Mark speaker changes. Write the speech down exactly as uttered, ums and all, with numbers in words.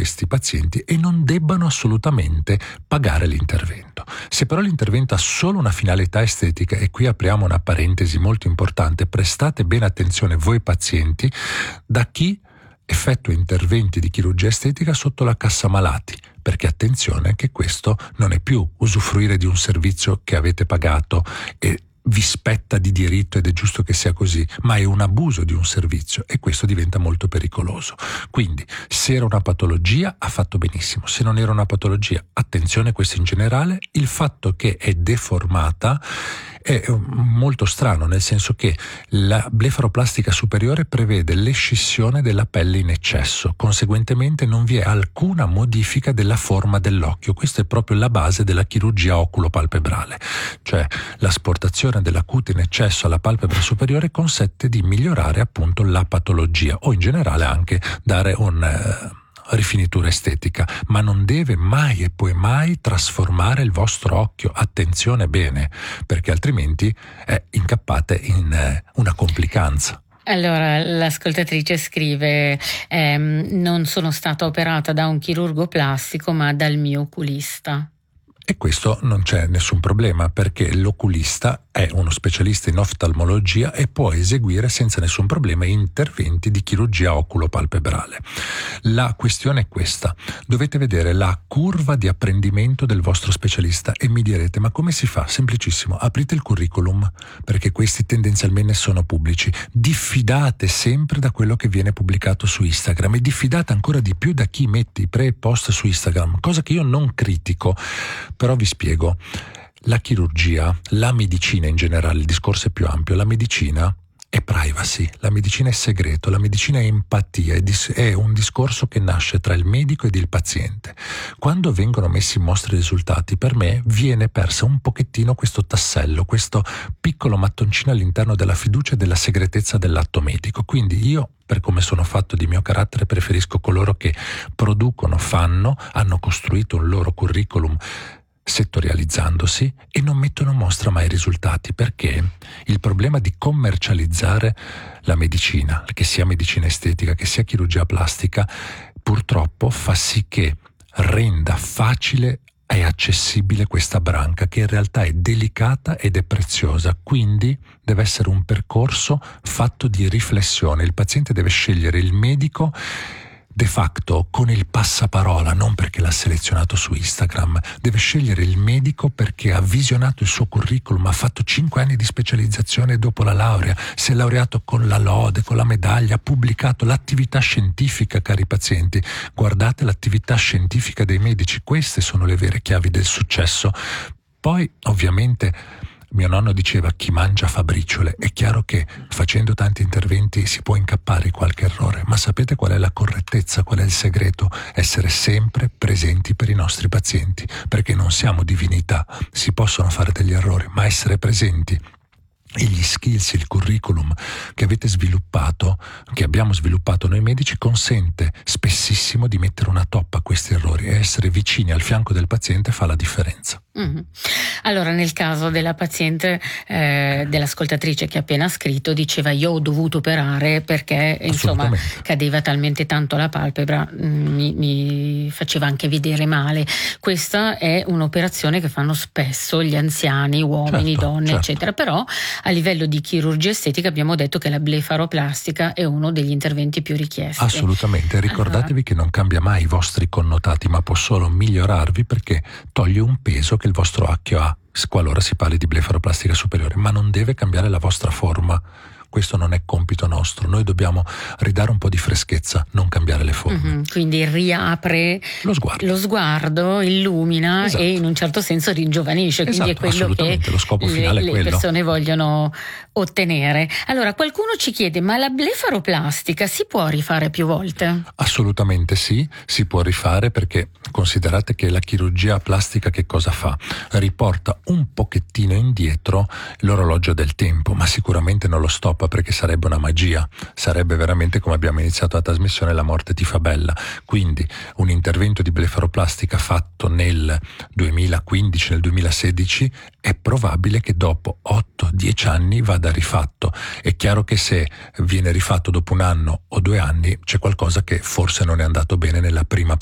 Speaker 1: questi pazienti e non debbano assolutamente pagare l'intervento. Se però l'intervento ha solo una finalità estetica, e qui apriamo una parentesi molto importante, prestate bene attenzione voi pazienti, da chi effettua interventi di chirurgia estetica sotto la cassa malati, perché attenzione che questo non è più usufruire di un servizio che avete pagato e vi spetta di diritto ed è giusto che sia così, ma è un abuso di un servizio e questo diventa molto pericoloso. Quindi se era una patologia ha fatto benissimo, se non era una patologia attenzione, questo in generale. Il fatto che è deformata è molto strano, nel senso che la blefaroplastica superiore prevede l'escissione della pelle in eccesso, conseguentemente non vi è alcuna modifica della forma dell'occhio. Questa è proprio la base della chirurgia oculopalpebrale, cioè l'asportazione della cute in eccesso alla palpebra superiore consente di migliorare appunto la patologia o in generale anche dare un eh, rifinitura estetica, ma non deve mai e poi mai trasformare il vostro occhio. Attenzione bene, perché altrimenti eh, incappate in eh, una complicanza.
Speaker 2: Allora, l'ascoltatrice scrive: ehm, non sono stata operata da un chirurgo plastico ma dal mio oculista.
Speaker 1: E questo non c'è nessun problema, perché l'oculista è uno specialista in oftalmologia e può eseguire senza nessun problema interventi di chirurgia oculopalpebrale. La questione è questa: dovete vedere la curva di apprendimento del vostro specialista e mi direte: ma come si fa? Semplicissimo, aprite il curriculum, perché questi tendenzialmente sono pubblici, diffidate sempre da quello che viene pubblicato su Instagram e diffidate ancora di più da chi mette i pre e post su Instagram, cosa che io non critico. Però vi spiego, la chirurgia, la medicina in generale, il discorso è più ampio, la medicina è privacy, la medicina è segreto, la medicina è empatia, è, dis- è un discorso che nasce tra il medico ed il paziente. Quando vengono messi in mostra i risultati, per me viene persa un pochettino questo tassello, questo piccolo mattoncino all'interno della fiducia e della segretezza dell'atto medico. Quindi io, per come sono fatto di mio carattere, preferisco coloro che producono, fanno, hanno costruito un loro curriculum settorializzandosi e non mettono in mostra mai i risultati, perché il problema di commercializzare la medicina, che sia medicina estetica, che sia chirurgia plastica, purtroppo fa sì che renda facile e accessibile questa branca, che in realtà è delicata ed è preziosa. Quindi deve essere un percorso fatto di riflessione. Il paziente deve scegliere il medico de facto con il passaparola, non perché l'ha selezionato su Instagram. Deve scegliere il medico perché ha visionato il suo curriculum, ha fatto cinque anni di specializzazione dopo la laurea, si è laureato con la lode, con la medaglia, ha pubblicato l'attività scientifica, cari pazienti. Guardate l'attività scientifica dei medici, queste sono le vere chiavi del successo. Poi, ovviamente, mio nonno diceva: chi mangia fa briciole. È chiaro che facendo tanti interventi si può incappare in qualche errore, ma sapete qual è la correttezza, qual è il segreto? Essere sempre presenti per i nostri pazienti, perché non siamo divinità, si possono fare degli errori, ma essere presenti. E gli skills, il curriculum che avete sviluppato, che abbiamo sviluppato noi medici, consente spessissimo di mettere una toppa a questi errori, e essere vicini al fianco del paziente fa la differenza.
Speaker 2: Mm-hmm. Allora, nel caso della paziente, eh, dell'ascoltatrice che ha appena scritto, diceva: io ho dovuto operare perché insomma cadeva talmente tanto la palpebra, mi, mi faceva anche vedere male. Questa è un'operazione che fanno spesso gli anziani, uomini, certo, donne, certo. eccetera. Però a livello di chirurgia estetica abbiamo detto che la blefaroplastica è uno degli interventi più richiesti.
Speaker 1: Assolutamente, ricordatevi allora. che non cambia mai i vostri connotati, ma può solo migliorarvi, perché toglie un peso che il vostro occhio ha qualora si parli di blefaroplastica superiore, ma non deve cambiare la vostra forma. Questo non è compito nostro, noi dobbiamo ridare un po' di freschezza, non cambiare le forme.
Speaker 2: Mm-hmm, quindi riapre
Speaker 1: lo sguardo,
Speaker 2: lo sguardo illumina, esatto. e in un certo senso ringiovanisce, quindi
Speaker 1: esatto,
Speaker 2: è quello che
Speaker 1: lo scopo finale
Speaker 2: le,
Speaker 1: è quello.
Speaker 2: le persone vogliono ottenere. Allora, qualcuno ci chiede: ma la blefaroplastica si può rifare più volte?
Speaker 1: Assolutamente sì, si può rifare, perché considerate che la chirurgia plastica che cosa fa? Riporta un pochettino indietro l'orologio del tempo, ma sicuramente non lo stoppa, perché sarebbe una magia, sarebbe veramente, come abbiamo iniziato la trasmissione, la morte ti fa bella. Quindi un intervento di blefaroplastica fatto nel duemilaquindici, nel duemilasedici, è probabile che dopo otto dieci anni vada rifatto. È chiaro che se viene rifatto dopo un anno o due anni c'è qualcosa che forse non è andato bene nella prima